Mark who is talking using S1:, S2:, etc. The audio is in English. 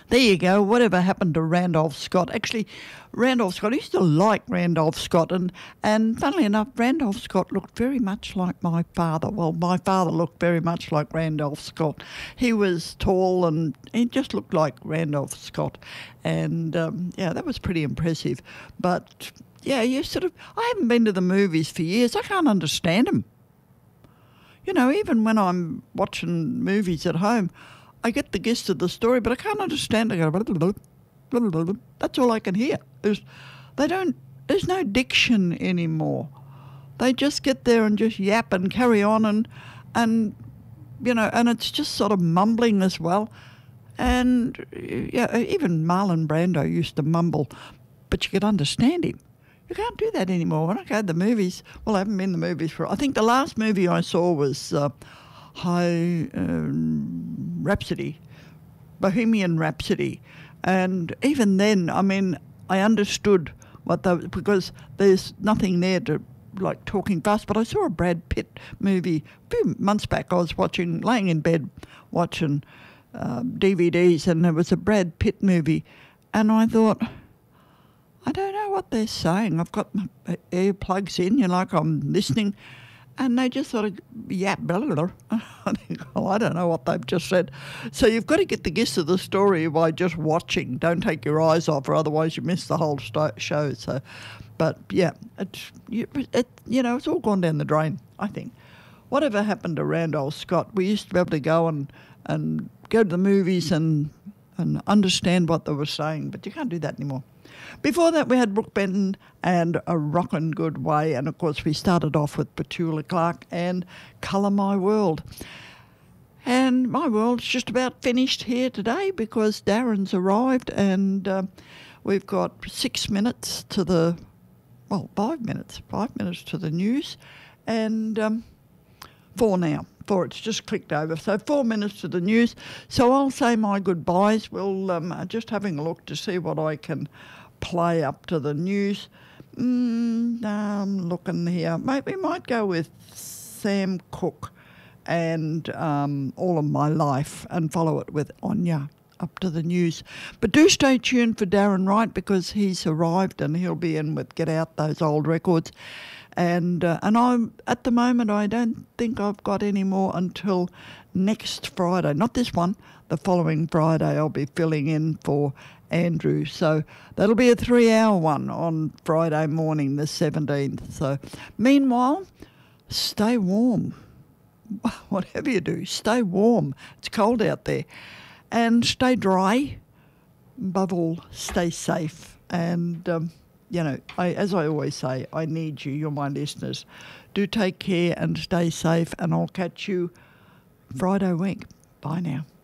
S1: There you go. Whatever happened to Randolph Scott? Actually, Randolph Scott, I used to like Randolph Scott. And funnily enough, Randolph Scott looked very much like my father. Well, my father looked very much like Randolph Scott. He was tall and he just looked like Randolph Scott. And, yeah, that was pretty impressive. But, yeah, I haven't been to the movies for years. I can't understand them. You know, even when I'm watching movies at home, I get the gist of the story, but I can't understand it. I go, blah, blah, blah, blah, blah. That's all I can hear. There's no diction anymore. They just get there and just yap and carry on and you know, and it's just sort of mumbling as well. And yeah, even Marlon Brando used to mumble, but you could understand him. You can't do that anymore. When I go to the movies, well, I haven't been in the movies I think the last movie I saw was Rhapsody, Bohemian Rhapsody. And even then, I mean, I understood because there's nothing there to like talking fast. But I saw a Brad Pitt movie a few months back. I was laying in bed watching DVDs, and there was a Brad Pitt movie, and I thought, I don't know what they're saying. I've got my earplugs in, like I'm listening, and they just sort of yap, blah, blah, blah. I think, I don't know what they've just said. So you've got to get the gist of the story by just watching. Don't take your eyes off, or otherwise you miss the whole show. So, but yeah, it's all gone down the drain, I think. Whatever happened to Randolph Scott? We used to be able to go and go to the movies and understand what they were saying, but you can't do that anymore. Before that, we had Brooke Benton and A Rockin' Good Way. And, of course, we started off with Petula Clark and Colour My World. And my world's just about finished here today because Darren's arrived and we've got 6 minutes to 5 minutes. 5 minutes to the news and 4 now. 4, it's just clicked over. So 4 minutes to the news. So I'll say my goodbyes. We'll just having a look to see what I can play up to the news. I'm looking here. Maybe we might go with Sam Cooke and All of My Life and follow it with Anya up to the news. But do stay tuned for Darren Wright because he's arrived and he'll be in with Get Out Those Old Records. And I'm at the moment, I don't think I've got any more until next Friday. Not this one, the following Friday I'll be filling in for Andrew. So that'll be a 3-hour one on Friday morning, the 17th. So meanwhile, stay warm. Whatever you do, stay warm. It's cold out there. And stay dry. Above all, stay safe. And as I always say, I need you. You're my listeners. Do take care and stay safe, and I'll catch you Friday week. Bye now.